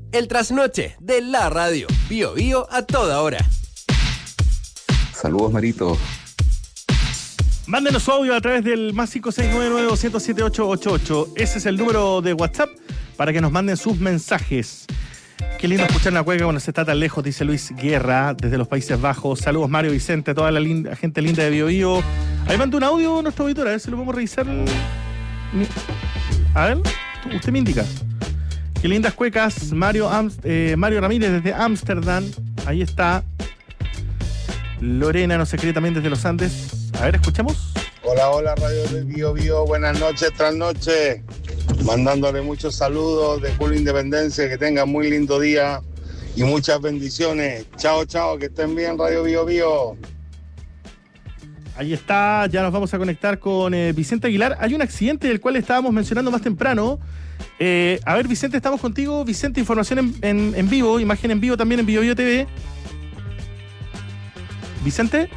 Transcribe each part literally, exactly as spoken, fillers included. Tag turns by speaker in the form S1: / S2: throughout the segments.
S1: El trasnoche de la radio. Bío Bío a toda hora.
S2: Saludos, Marito.
S3: Mándenos su audio a través del más cinco seis nueve nueve dos cero siete ocho ocho ocho. Ese es el número de WhatsApp para que nos manden sus mensajes. Qué lindo escuchar una cueca cuando se está tan lejos, dice Luis Guerra, desde los Países Bajos. Saludos, Mario, Vicente, toda la linda, gente linda de Bío Bío. Ahí manda un audio nuestro auditor, a ver si lo podemos revisar. A ver, usted me indica. Qué lindas cuecas, Mario, Amst- eh, Mario Ramírez desde Ámsterdam. Ahí está. Lorena nos escribe también desde los Andes. A ver, escuchemos.
S4: Hola, hola, Radio de Bío Bío. Buenas noches, trasnoche. Mandándole muchos saludos de Culo Independencia. Que tengan muy lindo día y muchas bendiciones. Chao, chao. Que estén bien, Radio Bío Bío.
S3: Ahí está, ya nos vamos a conectar con eh, Vicente Aguilar. Hay un accidente del cual estábamos mencionando más temprano. Eh, a ver, Vicente, estamos contigo. Vicente, información en, en, en vivo, imagen en vivo también en Bío Bío T V. Vicente.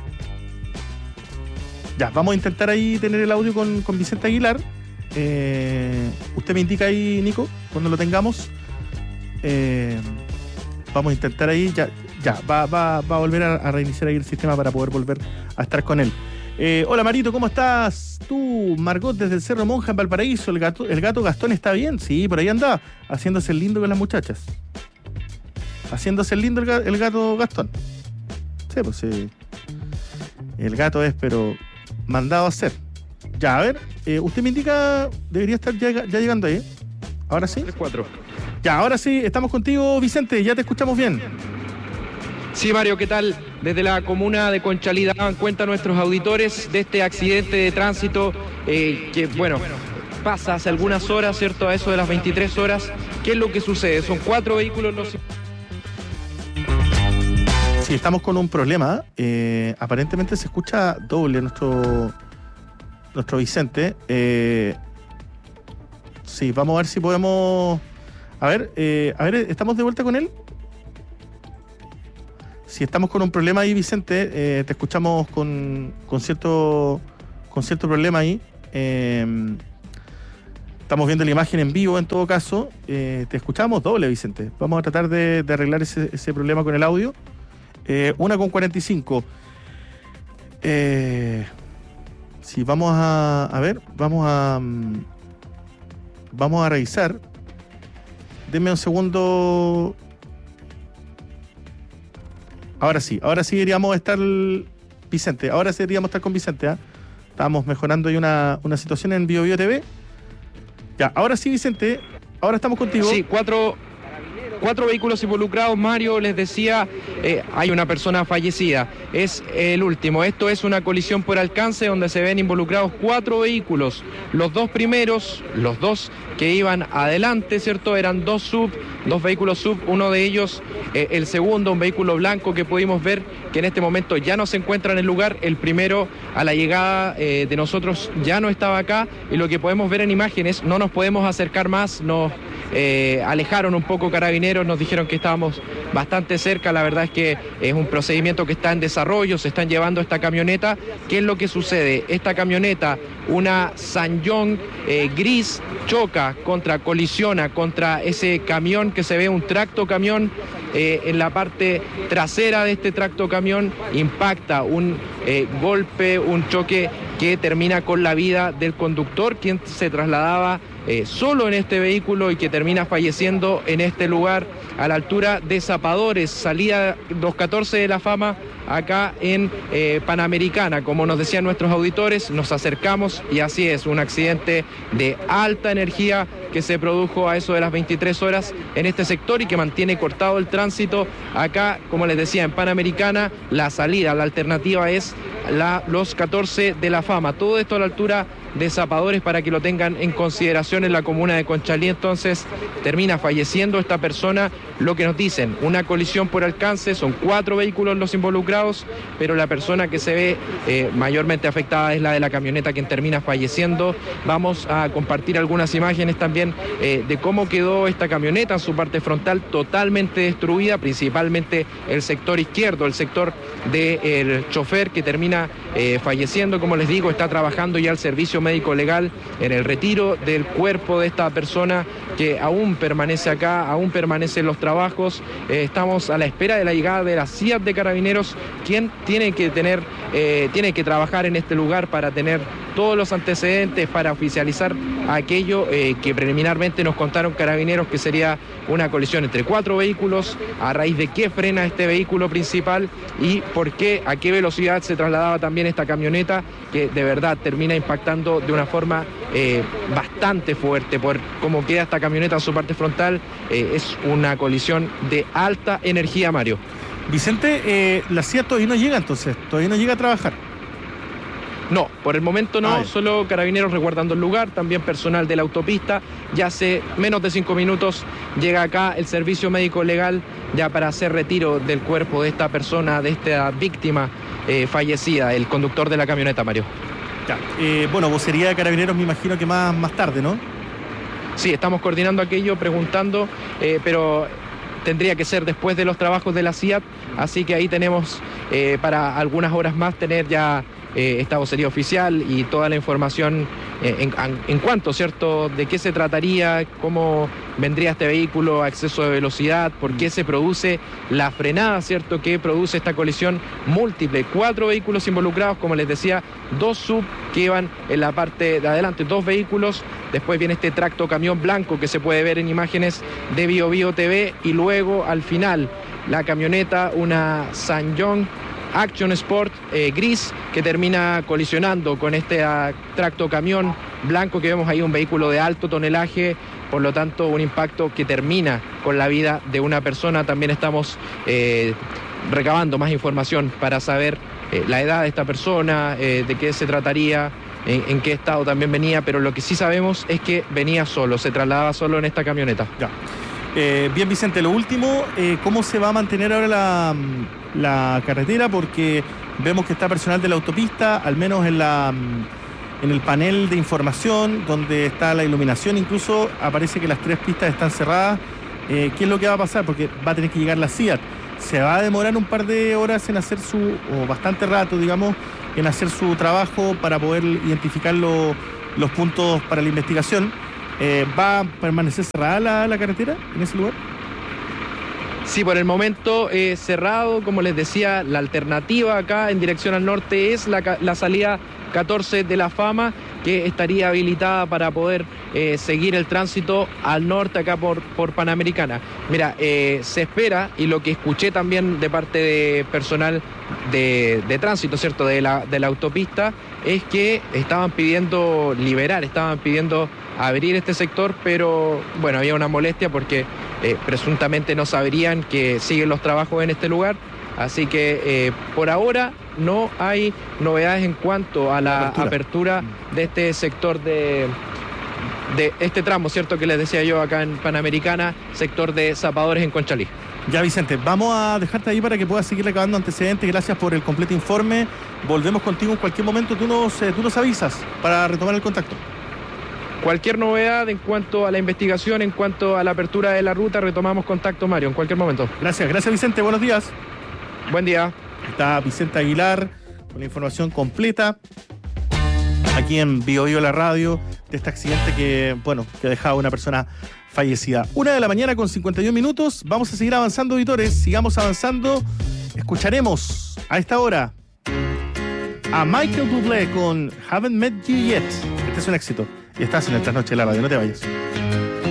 S3: Ya, vamos a intentar ahí tener el audio con, con Vicente Aguilar. Eh, usted me indica ahí, Nico, cuando lo tengamos. Eh, vamos a intentar ahí, ya, ya va, va, va a volver a, a reiniciar ahí el sistema para poder volver a estar con él. Eh, hola, Marito, ¿cómo estás? Tú, Margot, desde el Cerro Monja en Valparaíso. ¿El gato, el gato Gastón está bien? Sí, por ahí anda, haciéndose el lindo con las muchachas. Haciéndose el lindo el, el gato Gastón. Sí, pues sí. El gato es, pero mandado a hacer. Ya, a ver, eh, usted me indica, debería estar ya, ya llegando ahí. ¿Ahora sí?
S5: tres cuatro.
S3: Ya, ahora sí, estamos contigo, Vicente, ya te escuchamos bien.
S5: Sí, Mario, ¿qué tal? Desde la comuna de Conchalí daban cuenta nuestros auditores de este accidente de tránsito eh, que, bueno, pasa hace algunas horas, ¿cierto? A eso de las veintitrés horas. ¿Qué es lo que sucede? Son cuatro vehículos los...
S3: Sí, estamos con un problema. Eh, aparentemente se escucha doble nuestro, nuestro Vicente. Eh, sí, vamos a ver si podemos... A ver, eh, a ver, ¿estamos de vuelta con él? Si estamos con un problema ahí, Vicente, eh, te escuchamos con, con, cierto, con cierto problema ahí. Eh, estamos viendo la imagen en vivo en todo caso. Eh, te escuchamos doble, Vicente. Vamos a tratar de, de arreglar ese, ese problema con el audio. Eh, una con cuarenta y cinco. Eh, sí, vamos a, a ver, vamos a um, vamos a revisar. Denme un segundo. Ahora sí, ahora sí deberíamos estar, Vicente, ahora sí deberíamos estar con Vicente, ¿eh? Estábamos mejorando ahí una, una situación en Bío Bío T V. Ya, ahora sí, Vicente, ahora estamos contigo.
S5: Sí, cuatro... Cuatro vehículos involucrados, Mario, les decía, eh, hay una persona fallecida, es el último. Esto es una colisión por alcance donde se ven involucrados cuatro vehículos. Los dos primeros, los dos que iban adelante, ¿cierto? Eran dos sub, dos vehículos sub, uno de ellos, eh, el segundo, un vehículo blanco que pudimos ver que en este momento ya no se encuentra en el lugar. El primero, a la llegada eh, de nosotros, ya no estaba acá, y lo que podemos ver en imágenes, no nos podemos acercar más, nos eh, alejaron un poco Carabineros, nos dijeron que estábamos bastante cerca. La verdad es que es un procedimiento que está en desarrollo, se están llevando esta camioneta. ¿Qué es lo que sucede? Esta camioneta, una Sanyong eh, gris, choca contra, colisiona contra ese camión que se ve, un tracto camión. Eh, en la parte trasera de este tracto camión impacta un eh, golpe, un choque que termina con la vida del conductor, quien se trasladaba eh, solo en este vehículo y que termina falleciendo en este lugar a la altura de Zapadores, salida dos catorce de La Fama, acá en eh, Panamericana. Como nos decían nuestros auditores, nos acercamos y así es, un accidente de alta energía que se produjo a eso de las veintitrés horas en este sector y que mantiene cortado el tránsito acá, como les decía, en Panamericana. La salida, la alternativa es la, los catorce de La Fama. Todo esto a la altura de Zapadores para que lo tengan en consideración en la comuna de Conchalí. Entonces termina falleciendo esta persona. Lo que nos dicen, una colisión por alcance, son cuatro vehículos los involucrados. involucrados, pero la persona que se ve eh, mayormente afectada es la de la camioneta, quien termina falleciendo. Vamos a compartir algunas imágenes también eh, de cómo quedó esta camioneta en su parte frontal, totalmente destruida, principalmente el sector izquierdo, el sector del chofer que termina eh, falleciendo. Como les digo, está trabajando ya el servicio médico legal en el retiro del cuerpo de esta persona que aún permanece acá, aún permanecen los trabajos. Eh, estamos a la espera de la llegada de la C I A T de Carabineros, quien tiene que tener, eh, tiene que trabajar en este lugar para tener todos los antecedentes, para oficializar aquello eh, que preliminarmente nos contaron Carabineros que sería una colisión entre cuatro vehículos, a raíz de qué frena este vehículo principal y por qué, a qué velocidad se trasladaba también esta camioneta, que de verdad termina impactando de una forma eh, bastante fuerte por cómo queda esta camioneta en su parte frontal. Eh, es una colisión de alta energía, Mario.
S3: Vicente, eh, la C I A todavía no llega entonces, todavía no llega a trabajar.
S5: No, por el momento no,
S3: Ay.
S5: solo Carabineros resguardando el lugar, también personal de la autopista. Ya hace menos de cinco minutos llega acá el servicio médico legal ya para hacer retiro del cuerpo de esta persona, de esta víctima eh, fallecida, el conductor de la camioneta, Mario.
S3: Ya. Eh, bueno, vocería de Carabineros me imagino que más, más tarde, ¿no?
S5: Sí, estamos coordinando aquello, preguntando, eh, pero tendría que ser después de los trabajos de la C I A T, así que ahí tenemos eh, para algunas horas más tener ya eh, esta vocería oficial y toda la información eh, en, en cuanto, ¿cierto?, de qué se trataría, cómo vendría este vehículo a exceso de velocidad, por qué se produce la frenada, ¿cierto?, que produce esta colisión múltiple. Cuatro vehículos involucrados, como les decía, dos sub que iban en la parte de adelante, dos vehículos. Después viene este tracto camión blanco que se puede ver en imágenes de Bio Bio T V y luego al final la camioneta, una Sanyong Action Sport eh, gris que termina colisionando con este uh, tracto camión blanco que vemos ahí, un vehículo de alto tonelaje, por lo tanto un impacto que termina con la vida de una persona. También estamos eh, recabando más información para saber eh, la edad de esta persona, eh, de qué se trataría, en, en qué estado también venía, pero lo que sí sabemos es que venía solo, se trasladaba solo en esta camioneta.
S3: Ya. Eh, bien, Vicente, lo último, eh, ¿cómo se va a mantener ahora la, la carretera? Porque vemos que está personal de la autopista, al menos en la en el panel de información, donde está la iluminación, incluso aparece que las tres pistas están cerradas. Eh, ¿Qué es lo que va a pasar? Porque va a tener que llegar la C I A T. Se va a demorar un par de horas en hacer su, o bastante rato, digamos, en hacer su trabajo para poder identificar lo, los puntos para la investigación. Eh, ¿Va a permanecer cerrada la, la carretera en ese lugar?
S5: Sí, por el momento eh, cerrado. Como les decía, la alternativa acá en dirección al norte es la, la salida catorce de la Fama, que estaría habilitada para poder eh, seguir el tránsito al norte acá por, por Panamericana. Mira, eh, se espera, y lo que escuché también de parte de personal de, de tránsito, ¿cierto?, de la, de la autopista, es que estaban pidiendo liberar, estaban pidiendo abrir este sector, pero bueno, había una molestia porque eh, presuntamente no sabrían que siguen los trabajos en este lugar. Así que eh, por ahora no hay novedades en cuanto a la apertura, apertura de este sector de, de este tramo, ¿cierto?, que les decía yo acá en Panamericana, sector de Zapadores en Conchalí.
S3: Ya, Vicente, vamos a dejarte ahí para que puedas seguir recabando antecedentes. Gracias por el completo informe. Volvemos contigo en cualquier momento. Tú nos, eh, tú nos avisas para retomar el contacto.
S5: Cualquier novedad en cuanto a la investigación, en cuanto a la apertura de la ruta, retomamos contacto, Mario, en cualquier momento.
S3: Gracias, gracias, Vicente. Buenos días.
S5: Buen día.
S3: Está Vicente Aguilar con la información completa aquí en Bio Bio la radio de este accidente que, bueno, que ha dejado a una persona fallecida. Una de la mañana con cincuenta y un minutos. Vamos a seguir avanzando, auditores. Sigamos avanzando. Escucharemos a esta hora a Michael Bublé con Haven't Met You Yet. Este es un éxito. Y estás en el Trasnoche de la radio. No te vayas.